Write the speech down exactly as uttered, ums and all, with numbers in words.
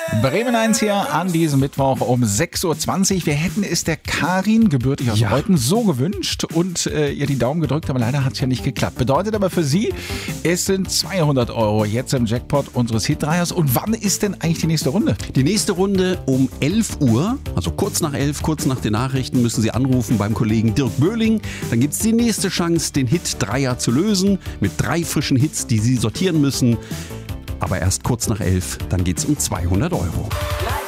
Bremen eins hier an diesem Mittwoch um sechs Uhr zwanzig. Wir hätten es der Karin gebürtig aus Ja. Reuten so gewünscht und äh, ihr die Daumen gedrückt, aber leider hat es ja nicht geklappt. Bedeutet aber für sie, es sind zweihundert Euro jetzt im Jackpot unseres Hit-Dreiers. Und wann ist denn eigentlich die nächste Runde? Die nächste Runde um elf Uhr, also kurz nach elf, kurz nach den Nachrichten, müssen Sie anrufen beim Kollegen Dirk Böhling. Dann gibt es die nächste Chance, den Hit-Dreier zu lösen mit drei frischen Hits, die Sie sortieren müssen. Aber erst kurz nach elf, dann geht es um zweihundert Euro.